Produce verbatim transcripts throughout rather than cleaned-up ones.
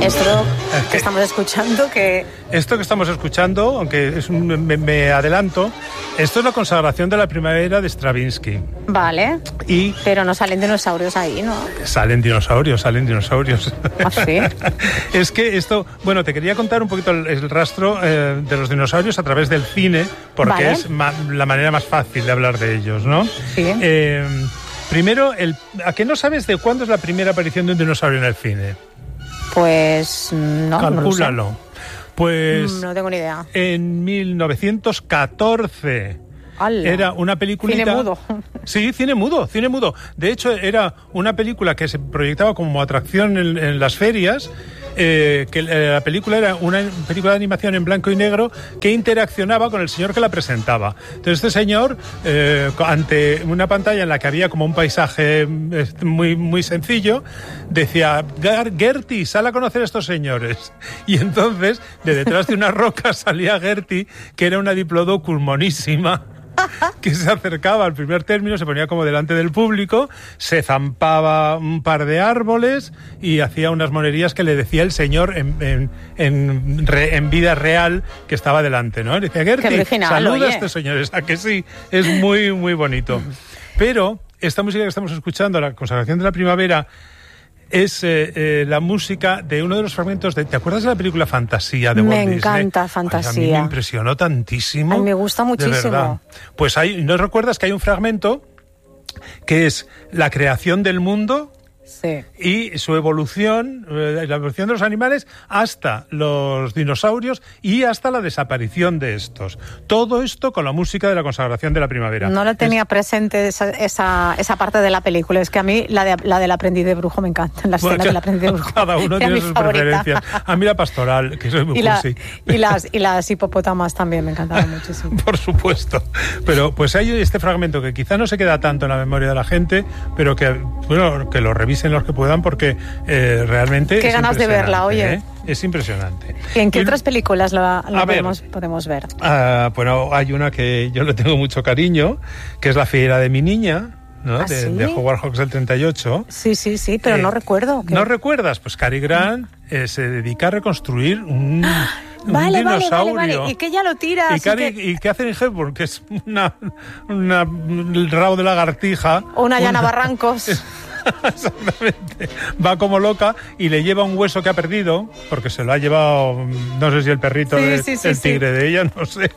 Esto que estamos escuchando, que... Esto que estamos escuchando, aunque es un, me, me adelanto, esto es la consagración de la primavera de Stravinsky. Vale, y pero no salen dinosaurios ahí, ¿no? Salen dinosaurios, salen dinosaurios. ¿Ah, sí? Es que esto... Bueno, te quería contar un poquito el, el rastro eh, de los dinosaurios a través del cine, porque vale. es ma, la manera más fácil de hablar de ellos, ¿no? Sí. Eh, primero, el, ¿a qué no sabes de cuándo es la primera aparición de un dinosaurio en el cine? Pues no, Calcúlalo. No lo sé. Pues no tengo ni idea. En mil novecientos catorce. ¡Hala! Era una peliculita... Cine mudo. Sí, cine mudo, cine mudo. De hecho, era una película que se proyectaba como atracción en, en las ferias, eh, que eh, la película era una película de animación en blanco y negro que interaccionaba con el señor que la presentaba. Entonces este señor, eh, ante una pantalla en la que había como un paisaje muy, muy sencillo, decía: Gertie, sal a conocer a estos señores. Y entonces, de detrás de una roca salía Gertie, que era una diplodocus monísima, que se acercaba al primer término, se ponía como delante del público, se zampaba un par de árboles y hacía unas monerías que le decía el señor en, en, en, re, en vida real que estaba delante, ¿no? Le decía: Gertie, saluda oye. a estos señores. ¿A que sí? Es muy, muy bonito. Pero esta música que estamos escuchando, la consagración de la primavera, es eh, eh, la música de uno de los fragmentos de... ¿Te acuerdas de la película Fantasía de Walt Disney? Me encanta Fantasía. Ay, a mí me impresionó tantísimo. A mí me gusta muchísimo. De verdad. Pues hay, ¿no recuerdas que hay un fragmento que es la creación del mundo? Sí. Y su evolución, eh, la evolución de los animales hasta los dinosaurios y hasta la desaparición de estos. Todo esto con la música de la consagración de la primavera. No lo tenía es... presente esa, esa, esa parte de la película. Es que a mí la, de, la del aprendiz de brujo me encanta. La escena bueno, del aprendiz de brujo. Cada uno tiene sus favorita. preferencias. A mí la pastoral, que soy muy y, la, cursi. y, las, y las hipopótamas también me encantaban muchísimo. Por supuesto. Pero pues hay este fragmento que quizá no se queda tanto en la memoria de la gente, pero que, bueno, que lo revisen los que puedan, porque eh, realmente qué es ganas de verla, oye. ¿eh? Es impresionante. ¿Y en qué y, otras películas la, la podemos ver, podemos ver? Uh, bueno, hay una que yo le tengo mucho cariño, que es La fiera de mi niña, ¿no? ¿Ah, de, sí? de Howard Hawks del treinta y ocho. Sí, sí, sí, pero eh, no recuerdo. ¿No recuerdas? Pues Cary Grant eh, se dedica a reconstruir un... Un vale, dinosaurio. Vale, vale, vale. Y que ella lo tira. Y, Cary, que... y Catherine Hepburn, que es una, una, el rabo de lagartija. O una Llana una... Barrancos. Exactamente. Va como loca y le lleva un hueso que ha perdido, porque se lo ha llevado, no sé si el perrito, sí, de, sí, sí, el tigre sí. de ella, no sé.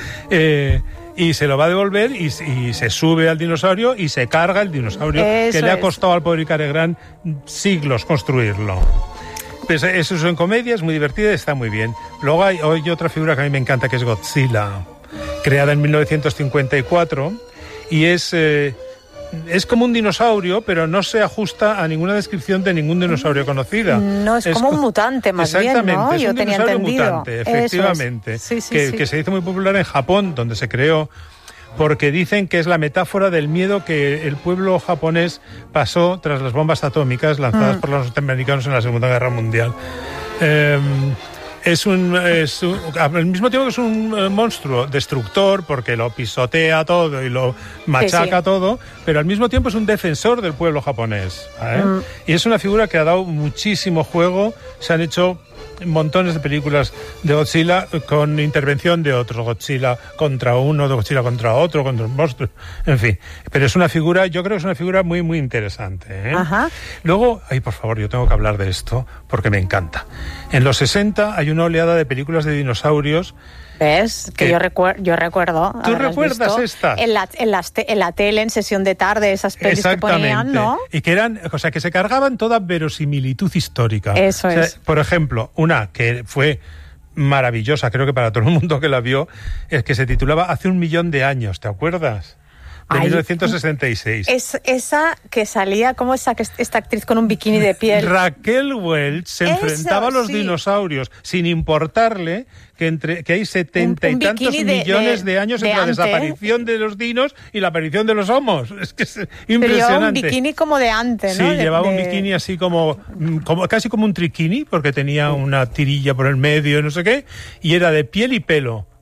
Eh, y se lo va a devolver y, y se sube al dinosaurio y se carga el dinosaurio, Eso que le ha costado es. al pobre Cary Grant siglos construirlo. Pues eso es en comedia, es muy divertida y está muy bien. Luego hay, hay otra figura que a mí me encanta, que es Godzilla, creada en mil novecientos cincuenta y cuatro, y es... Eh, Es como un dinosaurio, pero no se ajusta a ninguna descripción de ningún dinosaurio conocida. No, es, es como co- un mutante más bien, ¿no? Es Yo un tenía dinosaurio entendido. mutante, efectivamente. Es. Sí, sí, que, sí. que se hizo muy popular en Japón, donde se creó, porque dicen que es la metáfora del miedo que el pueblo japonés pasó tras las bombas atómicas lanzadas mm. por los norteamericanos en la Segunda Guerra Mundial. Eh, Es un, es un, al mismo tiempo que es un eh, monstruo destructor, porque lo pisotea todo y lo machaca sí, sí. todo, pero al mismo tiempo es un defensor del pueblo japonés, ¿eh? Mm. Y es una figura que ha dado muchísimo juego. Se han hecho montones de películas de Godzilla con intervención de otros, Godzilla contra uno, de Godzilla contra otro, contra un monstruo, en fin. Pero es una figura, yo creo que es una figura muy, muy interesante, ¿eh? Ajá. Luego, ay, por favor, yo tengo que hablar de esto porque me encanta. En los sesenta hay una oleada de películas de dinosaurios. ¿Ves? Que, que yo, recuer- yo recuerdo. ¿Tú recuerdas estas? En la, en, las te- en la tele, en sesión de tarde, esas pelis que ponían, ¿no? Y que eran, o sea, que se cargaban toda verosimilitud histórica. Eso o sea, es. Por ejemplo, una que fue maravillosa, creo que para todo el mundo que la vio, es que se titulaba Hace un millón de años, ¿te acuerdas? De Ay, mil novecientos sesenta y seis. Es esa que salía, ¿cómo esa que esta actriz con un bikini de piel? Raquel Welch se Eso, enfrentaba a los sí. dinosaurios sin importarle que entre que hay setenta un, un y tantos de, millones de, de años de entre ante. la desaparición de los dinos y la aparición de los homos. Es que es impresionante. Pero llevaba un bikini como de antes, ¿no? Sí, de, llevaba de... un bikini así como, como casi como un triquini, porque tenía una tirilla por el medio y no sé qué, y era de piel y pelo.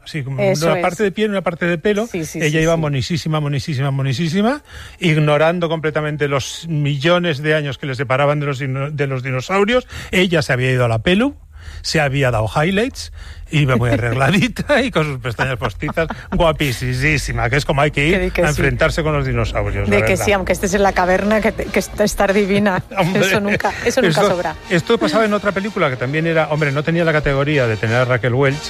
así como Eso una es. parte de piel y una parte de pelo. Sí, sí, Ella sí, iba sí. monísima, monísima, monísima, ignorando completamente los millones de años que le separaban de los, dino- de los dinosaurios. Ella se había ido a la pelu, se había dado highlights, iba muy arregladita y con sus pestañas postizas, guapísima, que es como hay que ir Que di que a sí. enfrentarse con los dinosaurios. De la que verdad. sí, aunque estés en la caverna, que, te- que est- estar divina. Hombre, eso nunca, eso nunca esto, sobra. Esto pasaba en otra película que también era, hombre, no tenía la categoría de tener a Raquel Welch,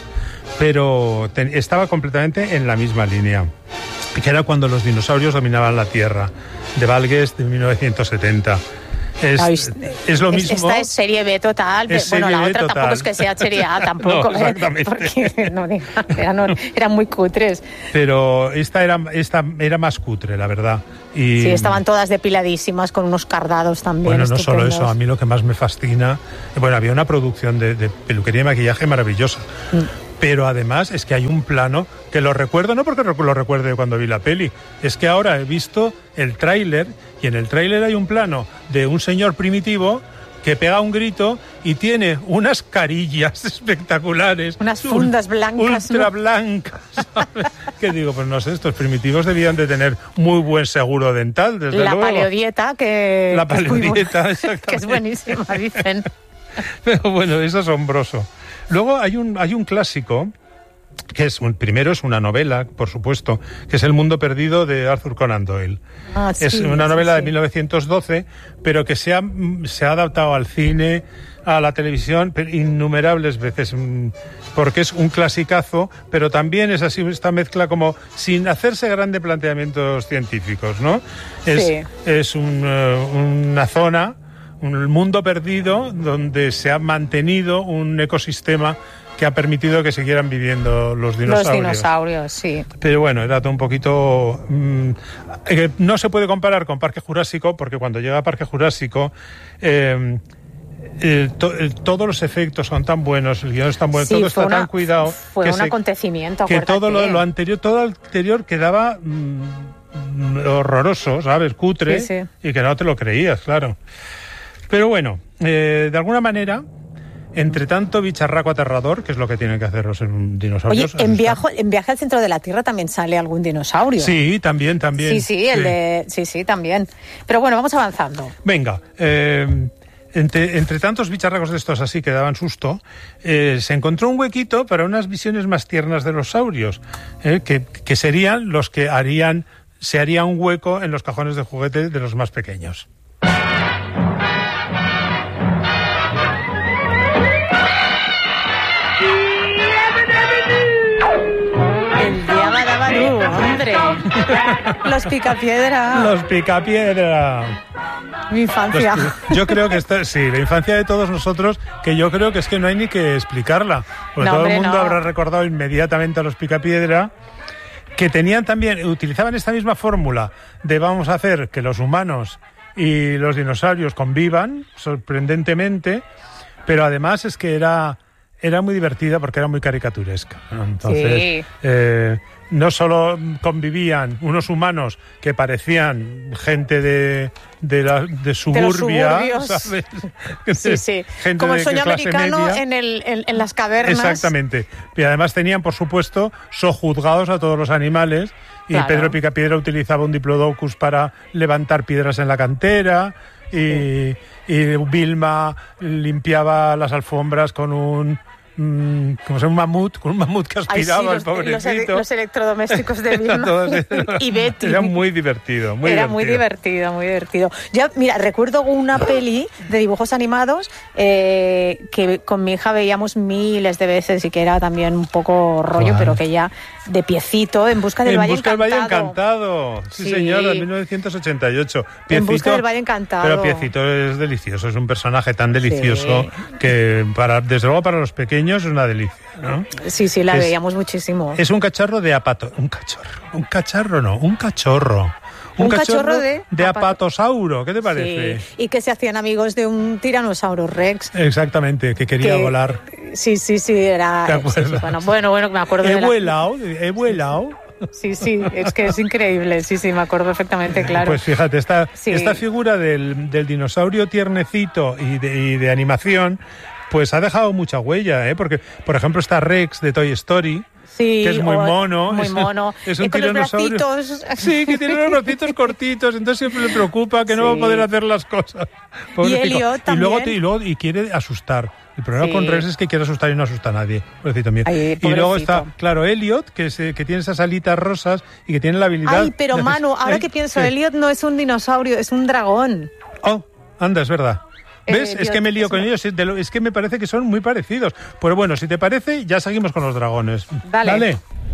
pero te- estaba completamente en la misma línea, que era cuando los dinosaurios dominaban la Tierra, de Val Guest de mil novecientos setenta. Es, Ay, es lo mismo. Esta es serie B total. Es Bueno, la serie B otra total. tampoco es que sea serie A, tampoco. No, ¿eh? exactamente. Porque no, diga, eran, eran muy cutres. Pero esta era, esta era más cutre, la verdad. Y, Sí, estaban todas depiladísimas con unos cardados también. bueno, no solo estupendos. eso, a mí lo que más me fascina, bueno, había una producción de, de peluquería y maquillaje maravillosa, Mm. pero además es que hay un plano que lo recuerdo, no porque lo recuerde cuando vi la peli, es que ahora he visto el tráiler y en el tráiler hay un plano de un señor primitivo que pega un grito y tiene unas carillas espectaculares. Unas fundas blancas, Ultra ¿no? blancas. ¿Sabes? Que digo, pues no sé, estos primitivos debían de tener muy buen seguro dental, desde La luego. paleodieta, que, La que es muy bu- paleodieta, exactamente. que es buenísima, dicen. Pero bueno, es asombroso. Luego hay un, hay un clásico, que es un, primero es una novela, por supuesto, que es El mundo perdido de Arthur Conan Doyle. Ah, es sí, una sí, novela sí. de mil novecientos doce, pero que se ha, se ha adaptado al cine, a la televisión, pero innumerables veces, mm, porque es un clasicazo, pero también es así, esta mezcla como sin hacerse grandes planteamientos científicos, ¿no? Es, Sí. es un, eh, una zona, un mundo perdido, donde se ha mantenido un ecosistema que ha permitido que siguieran viviendo los dinosaurios. Los dinosaurios, sí. Pero bueno, era todo un poquito... mmm, eh, no se puede comparar con Parque Jurásico, porque cuando llega a Parque Jurásico... Eh, eh, to, eh, todos los efectos son tan buenos, el guión es tan bueno, Sí, todo fue está una- tan cuidado fue que, un se- acontecimiento, que todo lo, acuérdate. lo anterior, todo lo anterior quedaba mm, horroroso, ¿sabes? Cutre, Sí, sí. y que no te lo creías, claro. Pero bueno, eh, de alguna manera, entre tanto bicharraco aterrador, que es lo que tienen que hacer los eh, Oye, dinosaurios. en viaje, en viaje al centro de la Tierra también sale algún dinosaurio. Sí, también, también. Sí, sí, el de... Sí, sí, también. Pero bueno, vamos avanzando. Venga, eh, entre, entre tantos bicharracos de estos así que daban susto, eh, se encontró un huequito para unas visiones más tiernas de los saurios, eh, que, que serían los que harían, se haría un hueco en los cajones de juguete de los más pequeños. El Diabadabalú, hombre. Los Picapiedra. Los picapiedra. Mi infancia. Los pi- yo creo que esta, sí, la infancia de todos nosotros, que yo creo que es que no hay ni que explicarla. Porque No, todo hombre, el mundo no. habrá recordado inmediatamente a los picapiedra, que tenían también, utilizaban esta misma fórmula de vamos a hacer que los humanos y los dinosaurios convivan, sorprendentemente, pero además es que era, era muy divertida porque era muy caricaturesca, ¿no? Entonces, Sí. eh, no solo convivían unos humanos que parecían gente de, de, la, de suburbia, suburbios. ¿sabes? Sí, sí. Gente Como el de sueño clase americano media. en, el, en, en las cavernas. Exactamente. Y además tenían, por supuesto, sojuzgados a todos los animales. Y Claro. Pedro Picapiedra utilizaba un diplodocus para levantar piedras en la cantera. Y, y Vilma limpiaba las alfombras con un... Mm, como sea, un mamut, con un mamut que Ay, sí, aspiraba los, al los, pobrecito. los electrodomésticos de Vilma. Todos- y Betty. Era muy divertido, muy Era divertido. muy divertido, muy divertido. Yo, mira, recuerdo una peli de dibujos animados eh, que con mi hija veíamos miles de veces y que era también un poco rollo, ¿Cuál? pero que ya de piecito, En busca del En Valle busca del Encantado. Valle Encantado. Sí, Sí. señor, de mil novecientos ochenta y ocho. En busca del Valle Encantado. Pero Piecito es delicioso, es un personaje tan delicioso Sí. que, para, desde luego, para los pequeños es una delicia, ¿no? Sí, sí, la Es- veíamos muchísimo. Es un cacharro de apato... Un cachorro. Un cacharro no, un cachorro. Un cachorro de de apato- apatosauro. ¿Qué te parece? Sí, y que se hacían amigos de un tiranosaurio rex. Exactamente, que quería que- volar. Sí, sí, sí, era... ¿Te sí, sí, acuerdas? bueno, bueno, bueno, me acuerdo He de la... vuelado, he vuelado. Sí, sí, es que es increíble, sí, sí, me acuerdo perfectamente, claro. Pues fíjate, esta, Sí. esta figura del, del dinosaurio tiernecito y de, y de animación, pues ha dejado mucha huella, ¿eh? Porque, por ejemplo, está Rex de Toy Story, Sí, que es muy o- mono. muy es, mono. Es un Y con los tiranosaurio. bracitos. Sí, que tiene los bracitos cortitos, entonces siempre le preocupa que no va a Sí. poder hacer las cosas. Pobrecito. Elliot y luego, también. te- y luego y quiere asustar. El problema Sí. con Rex es que quiere asustar y no asusta a nadie. Pobrecito mío. Ay, y luego pobrecito. está, claro, Elliot, que, se, que tiene esas alitas rosas y que tiene la habilidad... Ay, pero de hacer- Manu, ahora ¿Eh? que pienso, ¿Qué? Elliot no es un dinosaurio, es un dragón. Oh, anda, es verdad. ¿Ves? Eh, es que me lío es con una- ellos. Es, de lo- es que me parece que son muy parecidos. Pues bueno, si te parece, ya seguimos con los dragones. Dale. Dale.